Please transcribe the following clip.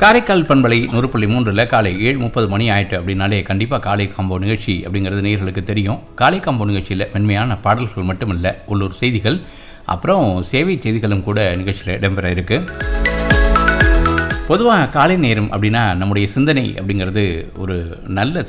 காரைக்கால் பண்பலை 100.3 காலை 7:30 மணி ஆயிட்டு அப்படின்னாலே கண்டிப்பாக காலை காம்போ நிகழ்ச்சி அப்படிங்கிறது நேயர்களுக்கு தெரியும். காலை காம்போ நிகழ்ச்சியில் மென்மையான பாடல்கள் மட்டுமல்ல, உள்ளூர் செய்திகள் அப்புறம் சேவை செய்திகளும் கூட நிகழ்ச்சியில் இடம்பெற இருக்கு. பொதுவாக காலை நேரம் அப்படின்னா நம்முடைய சிந்தனை அப்படிங்கிறது ஒரு நல்ல